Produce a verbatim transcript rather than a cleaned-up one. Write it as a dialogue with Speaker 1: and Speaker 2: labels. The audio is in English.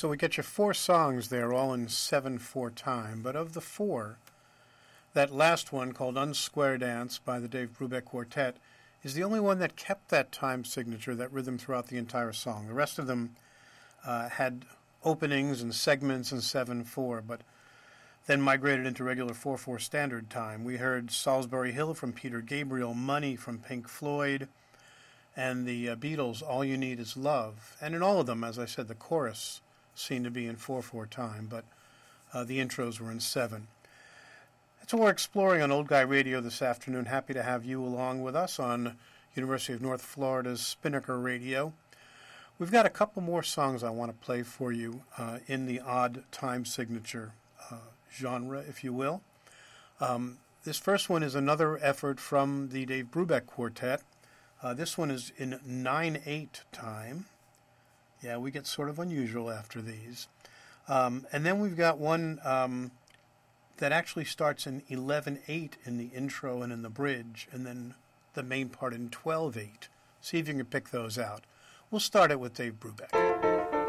Speaker 1: So we get you four songs there, all in seven four time. But of the four, that last one, called Unsquare Dance by the Dave Brubeck Quartet, is the only one that kept that time signature, that rhythm, throughout the entire song. The rest of them uh, had openings and segments in seven four, but then migrated into regular four four standard time. We heard Salisbury Hill from Peter Gabriel, Money from Pink Floyd, and the uh, Beatles, All You Need Is Love. And in all of them, as I said, the chorus seemed to be in four four time, but uh, the intros were in seven. That's what we're exploring on Old Guy Radio this afternoon. Happy to have you along with us on University of North Florida's Spinnaker Radio. We've got a couple more songs I want to play for you uh, in the odd time signature uh, genre, if you will. Um, this first one is another effort from the Dave Brubeck Quartet. Uh, this one is in nine eight time. Yeah, we get sort of unusual after these. Um, and then we've got one um, that actually starts in eleven eight in the intro and in the bridge, and then the main part in twelve eight. See if you can pick those out. We'll start it with Dave Brubeck.